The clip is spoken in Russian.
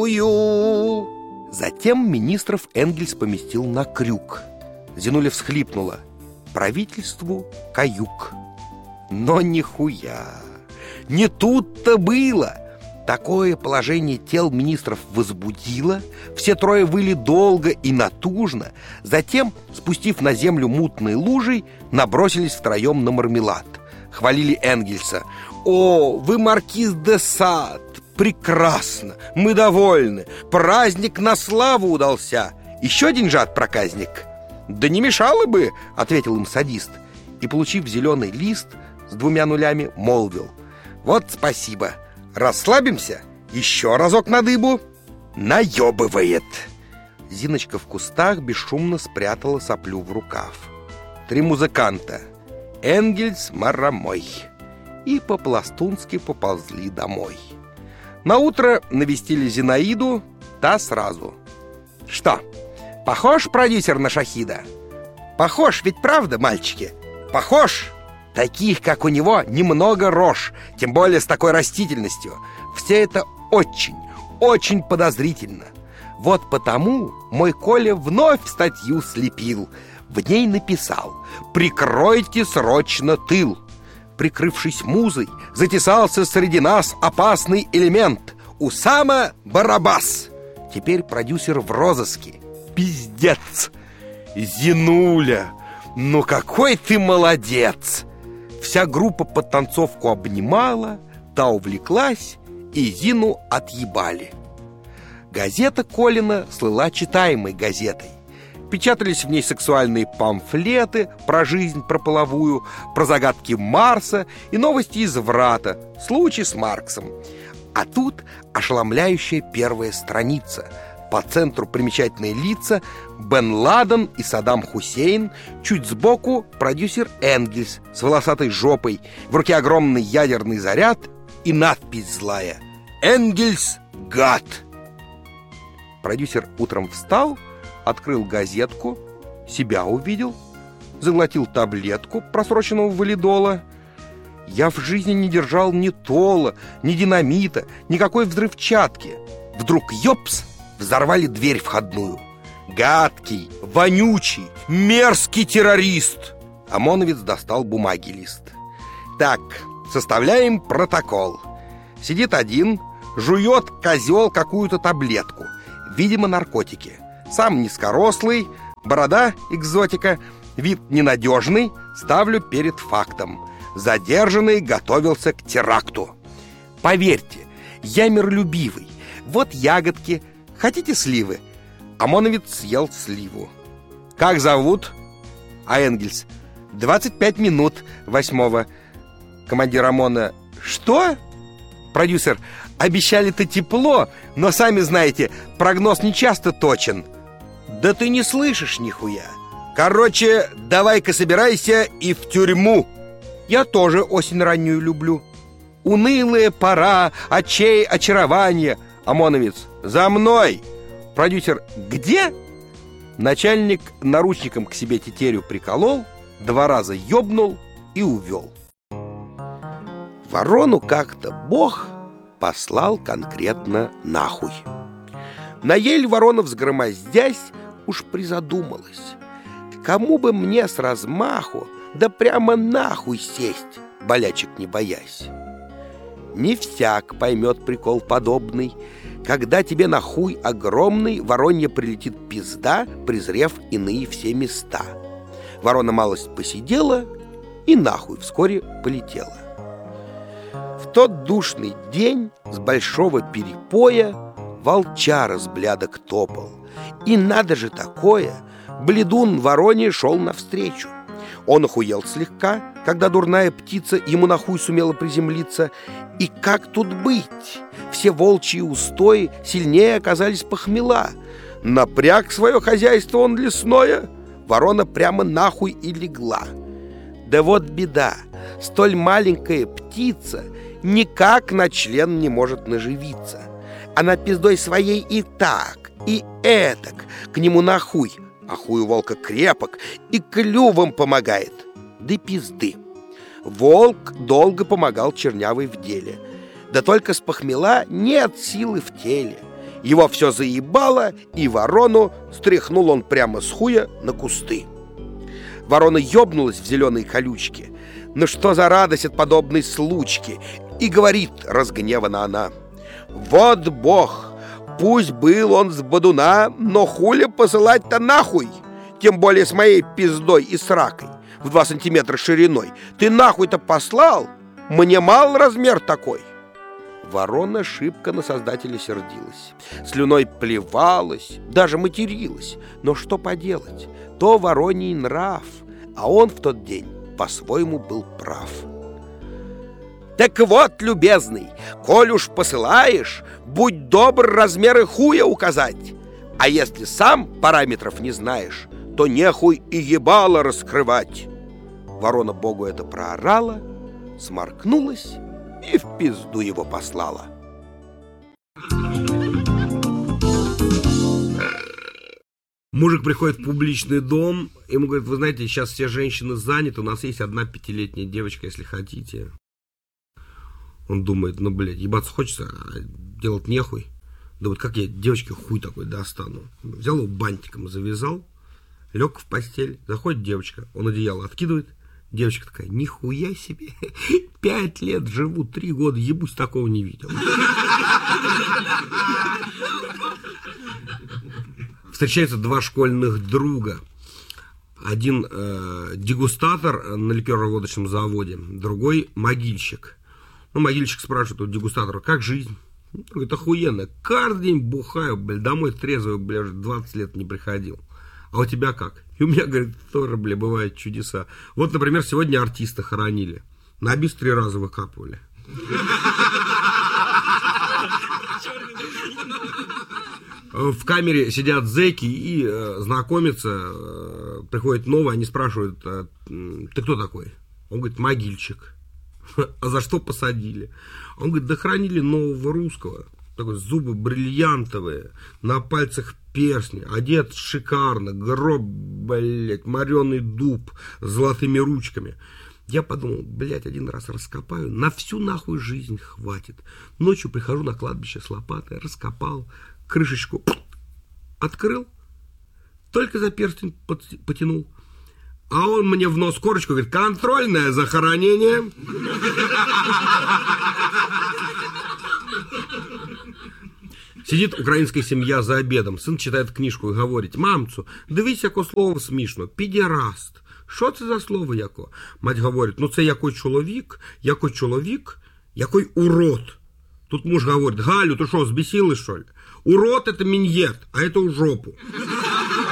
Каю. Затем министров Энгельс поместил на крюк. Зинуля всхлипнула. Правительству каюк. Но нихуя. Не тут-то было. Такое положение тел министров возбудило. Все трое выли долго и натужно. Затем, спустив на землю мутной лужей, набросились втроем на мармелад. Хвалили Энгельса. «О, вы маркиз де Сад! Прекрасно! Мы довольны! Праздник на славу удался! Еще деньжат, проказник!» «Да не мешало бы!» — ответил им садист. И, получив зеленый лист с 2 нулями, молвил: «Вот спасибо! Расслабимся? Еще разок на дыбу!» Наебывает. Зиночка в кустах бесшумно спрятала соплю в рукав. 3 музыканта — Энгельс, Марамой — и по-пластунски поползли домой. Наутро навестили Зинаиду, та сразу: «Что, похож продюсер на Шахида?» «Похож, ведь правда, мальчики? Похож! Таких, как у него, немного рож, тем более с такой растительностью. Все это очень, очень подозрительно. Вот потому мой Коля вновь статью слепил. В ней написал: «Прикройте срочно тыл». Прикрывшись музой, затесался среди нас опасный элемент — Усама Барабас. Теперь продюсер в розыске. Пиздец! Зинуля, ну какой ты молодец!» Вся группа подтанцовку обнимала, та увлеклась, и Зину отъебали. Газета Колина слыла читаемой газетой. Печатались в ней сексуальные памфлеты про жизнь, про половую, про загадки Марса и новости из Врата, случай с Марксом. А тут ошеломляющая первая страница. По центру примечательные лица: Бен Ладен и Саддам Хусейн. Чуть сбоку продюсер Энгельс с волосатой жопой, в руке огромный ядерный заряд и надпись злая: «Энгельс, гад!». Продюсер утром встал, открыл газетку, себя увидел, заглотил таблетку просроченного валидола. «Я в жизни не держал ни тола, ни динамита, никакой взрывчатки». Вдруг ёпс! Взорвали дверь входную. Гадкий, вонючий, мерзкий террорист. ОМОНовец достал бумаги лист. «Так, составляем протокол». Сидит один, жует козел какую-то таблетку, видимо, наркотики. Сам низкорослый, борода экзотика, вид ненадежный. Ставлю перед фактом: задержанный готовился к теракту. Поверьте, я миролюбивый. Вот ягодки. Хотите сливы? ОМОНовец съел сливу. «Как зовут?» А Энгельс: 25 минут 8-го. Командир ОМОНа: «Что?» Продюсер: «Обещали-то тепло, но, сами знаете, прогноз не часто точен». «Да ты не слышишь нихуя. Короче, давай-ка собирайся и в тюрьму». «Я тоже осень раннюю люблю». «Унылая пора, очей очарования». ОМОНовец: «За мной!» Продюсер: «Где?» Начальник наручником к себе тетерю приколол, 2 раза ёбнул и увел. Ворону как-то Бог послал конкретно нахуй. На ель ворона, взгромоздясь, уж призадумалась: кому бы мне с размаху да прямо нахуй сесть, болячек не боясь. Не всяк поймет прикол подобный, когда тебе на хуй огромный воронья прилетит пизда, презрев иные все места. Ворона малость посидела и нахуй вскоре полетела. В тот душный день с большого перепоя волчара с блядок топал. И надо же такое, бледун вороне шел навстречу. Он охуел слегка, когда дурная птица ему на хуй сумела приземлиться. И как тут быть? Все волчьи устои сильнее оказались похмела. Напряг свое хозяйство он лесное, ворона прямо нахуй и легла. Да вот беда, столь маленькая птица никак на член не может наживиться. Она пиздой своей и так, и этак к нему на хуй. А хуй у волка крепок и клювом помогает. Да пизды. Волк долго помогал чернявой в деле. Да только с похмела нет силы в теле. Его все заебало, и ворону стряхнул он прямо с хуя на кусты. Ворона ёбнулась в зеленые колючки. Ну что за радость от подобной случки? И говорит разгневана она: вот бог, пусть был он с бодуна, но хули посылать-то нахуй? Тем более с моей пиздой и сракой в 2 сантиметра шириной. Ты нахуй-то послал? Мне мал размер такой. Ворона шибко на создателя сердилась, слюной плевалась, даже материлась. Но что поделать, то вороний нрав, а он в тот день по-своему был прав. Так вот, любезный, коль уж посылаешь, будь добр размеры хуя указать. А если сам параметров не знаешь, то нехуй и ебало раскрывать. Ворона богу это проорала, сморкнулась и в пизду его послала. Мужик приходит в публичный дом, ему говорит: вы знаете, сейчас все женщины заняты, у нас есть одна 5-летняя девочка, если хотите. Он думает: ну, блядь, ебаться хочется, а делать нехуй. Думает, как я девочке хуй такой достану. Взял его бантиком, завязал, лег в постель, заходит девочка, он одеяло откидывает. Девочка такая: нихуя себе, 5 лет живу, 3 года, ебусь, такого не видел. Встречаются 2 школьных друга. Один дегустатор на ликероводочном заводе, другой могильщик. Ну, могильщик спрашивает у дегустатора: как жизнь? Он говорит: охуенно, каждый день бухаю, блядь, домой трезвый, блядь, уже 20 лет не приходил. А у тебя как? И у меня, говорит, тоже, бля, бывают чудеса. Вот, например, сегодня артиста хоронили. На бис 3 раза выкапывали. В камере сидят зэки и знакомятся. Приходит новый, они спрашивают: ты кто такой? Он говорит: могильщик. А за что посадили? Он говорит: да хранили нового русского. Такой, зубы бриллиантовые, на пальцах перстни, одет шикарно, гроб, блядь, мореный дуб с золотыми ручками. Я подумал: блядь, один раз раскопаю, на всю нахуй жизнь хватит. Ночью прихожу на кладбище с лопатой, раскопал, крышечку открыл, только за перстень потянул. А он мне в нос корочку говорит: контрольное захоронение. Сидит українська семья за обедом, сын читает книжку и говорит: мамцу, дивись, яко слово смішно, підіраст. Що це за слово яко? Мать говорить: ну це якой чоловік, якой урод. Тут муж говорит: Галю, ты что, взбесилась, что ли? Урод — это миньет, а это в жопу.